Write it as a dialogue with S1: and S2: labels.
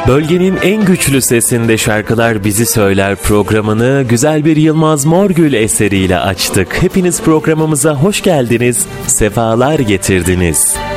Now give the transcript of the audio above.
S1: Bölgenin en güçlü sesinde şarkılar bizi söyler programını güzel bir Yılmaz Morgül eseriyle açtık. Hepiniz programımıza hoş geldiniz, sefalar getirdiniz.